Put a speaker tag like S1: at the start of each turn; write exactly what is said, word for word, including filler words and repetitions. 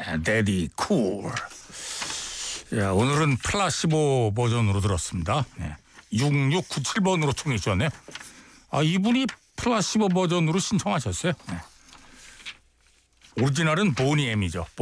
S1: 데디 쿨. 야, 오늘은 플라시보 버전으로 들었습니다. 네. 육육구칠 번으로 청해 주셨네요. 아, 이분이 플라시보 버전으로 신청하셨어요. 네. 오리지널은 보니 엠이죠.